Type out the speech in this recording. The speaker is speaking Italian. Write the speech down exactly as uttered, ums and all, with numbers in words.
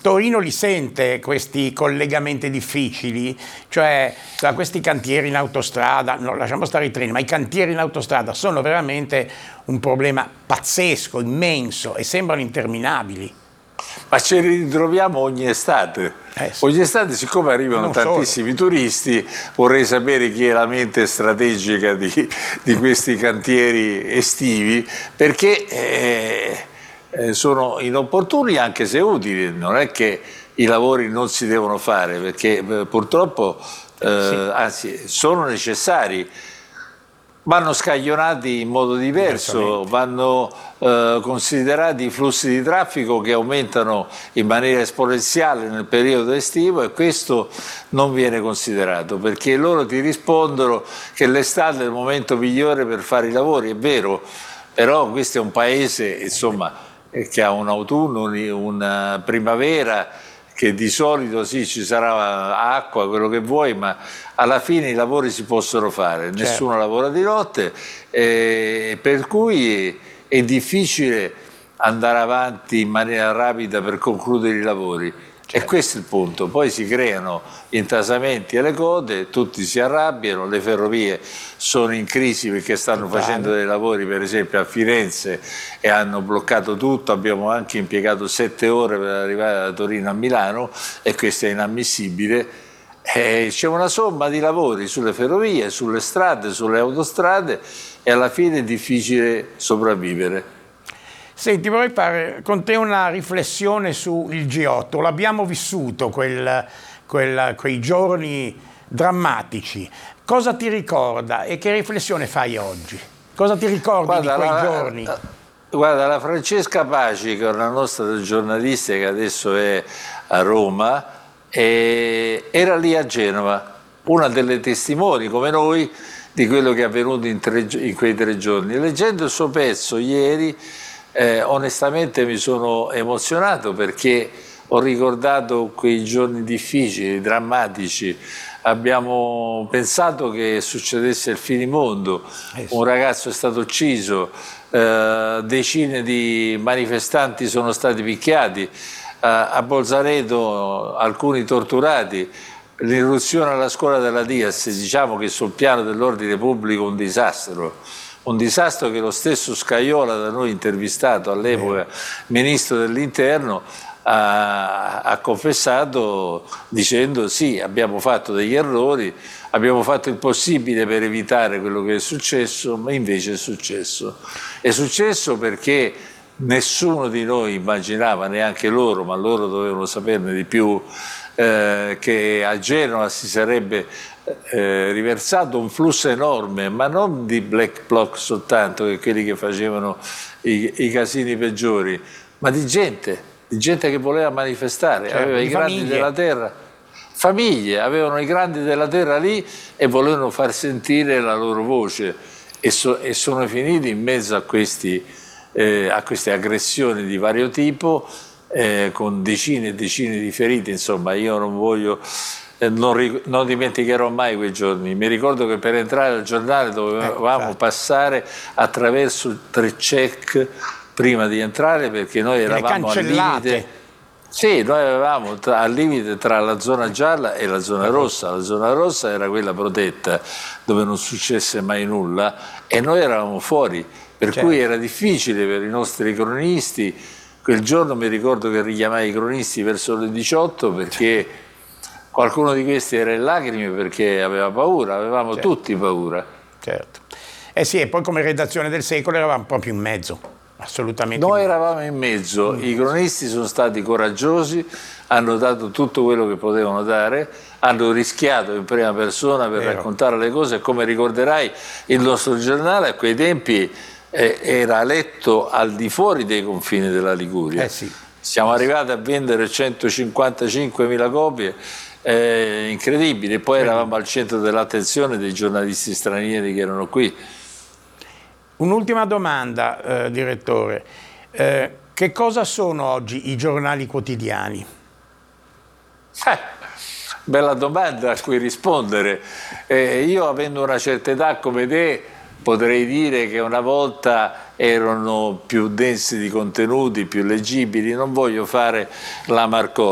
Torino li sente questi collegamenti difficili, cioè tra questi cantieri in autostrada, no, lasciamo stare i treni, ma i cantieri in autostrada sono veramente un problema pazzesco, immenso e sembrano interminabili. Ma ci ritroviamo ogni estate. Eh sì. Ogni estate, siccome arrivano non tantissimi solo. turisti, vorrei sapere chi è la mente strategica di, di questi cantieri estivi, perché eh, eh, sono inopportuni anche se utili. Non è che i lavori non si devono fare, perché eh, purtroppo eh, sì. anzi, sono necessari. Vanno scaglionati in modo diverso, vanno eh, considerati i flussi di traffico che aumentano in maniera esponenziale nel periodo estivo, e questo non viene considerato, perché loro ti rispondono che l'estate è il momento migliore per fare i lavori. È vero, però questo è un paese, insomma, che ha un autunno, una primavera, che di solito sì, ci sarà acqua, quello che vuoi, ma alla fine i lavori si possono fare, certo. Nessuno lavora di notte, eh, per cui è difficile andare avanti in maniera rapida per concludere i lavori. Certo. E questo è il punto. Poi si creano intasamenti alle code, tutti si arrabbiano, le ferrovie sono in crisi perché stanno Totale. facendo dei lavori per esempio a Firenze e hanno bloccato tutto. Abbiamo anche impiegato sette ore per arrivare da Torino a Milano, e questo è inammissibile. C'è una somma di lavori sulle ferrovie, sulle strade, sulle autostrade, e alla fine è difficile sopravvivere. Senti, vorrei fare con te una riflessione sul G otto. L'abbiamo vissuto quel, quel, quei giorni drammatici. Cosa ti ricorda e che riflessione fai oggi? Cosa ti ricordi guarda, di quei la, giorni? Guarda, la Francesca Paci, che è una nostra giornalista che adesso è a Roma, e era lì a Genova, una delle testimoni come noi di quello che è avvenuto in, tre, in quei tre giorni. Leggendo il suo pezzo ieri, Eh, onestamente mi sono emozionato, perché ho ricordato quei giorni difficili, drammatici. Abbiamo pensato che succedesse il finimondo, un ragazzo è stato ucciso, eh, decine di manifestanti sono stati picchiati, eh, a Bolzaneto alcuni torturati, l'irruzione alla scuola della Diaz, diciamo che sul piano dell'ordine pubblico un disastro. Un disastro che lo stesso Scajola, da noi intervistato all'epoca, ministro dell'Interno, ha, ha confessato dicendo sì, abbiamo fatto degli errori, abbiamo fatto il possibile per evitare quello che è successo, ma invece è successo. È successo perché nessuno di noi immaginava, neanche loro, ma loro dovevano saperne di più, eh, che a Genova si sarebbe Eh, riversato un flusso enorme, ma non di black bloc soltanto, che quelli che facevano i, i casini peggiori, ma di gente, di gente che voleva manifestare, cioè, aveva i grandi famiglie. della terra, famiglie, avevano i grandi della terra lì e volevano far sentire la loro voce, e, so, e sono finiti in mezzo a, questi, eh, a queste aggressioni di vario tipo, eh, con decine e decine di feriti. Insomma, io non voglio Non, non dimenticherò mai quei giorni. Mi ricordo che per entrare al giornale dovevamo ecco, passare attraverso tre check prima di entrare, perché noi eravamo al limite. Sì, noi eravamo tra, al limite tra la zona gialla e la zona rossa. La zona rossa era quella protetta, dove non successe mai nulla, e noi eravamo fuori, per certo. cui era difficile per i nostri cronisti. Quel giorno mi ricordo che richiamai i cronisti verso le diciotto, perché qualcuno di questi era in lacrime perché aveva paura, avevamo certo. tutti paura. Certo. Eh sì, e poi come redazione del Secolo eravamo proprio in mezzo, assolutamente. Noi eravamo in mezzo, i cronisti sono stati coraggiosi, hanno dato tutto quello che potevano dare, hanno rischiato in prima persona per Vero. raccontare le cose. Come ricorderai, il nostro giornale a quei tempi eh, era letto al di fuori dei confini della Liguria. Eh sì. Siamo arrivati a vendere centocinquantacinquemila copie, eh, incredibile. Poi eravamo al centro dell'attenzione dei giornalisti stranieri che erano qui. Un'ultima domanda, eh, direttore. Eh, che cosa sono oggi i giornali quotidiani? Eh, bella domanda a cui rispondere. Eh, io, avendo una certa età come te, potrei dire che una volta erano più densi di contenuti, più leggibili. Non voglio fare la Marconi.